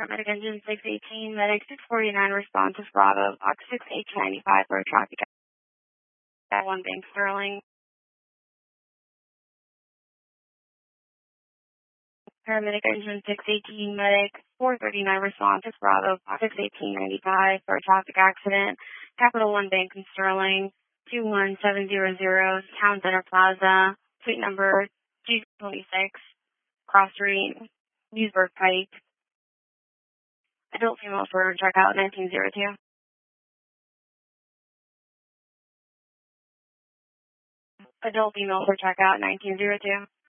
Paramedic engine 618, medic 649, responsive Bravo, box 6895 for traffic at 1 Bank Sterling. Paramedic engine 618, medic 439, responsive Bravo, box 6895 for a traffic accident, Capital One Bank in Sterling, 21700, Town Center Plaza, suite number G26, Cross Street, Newsburg Pike. Adult female for checkout 1902. Adult female for checkout 1902.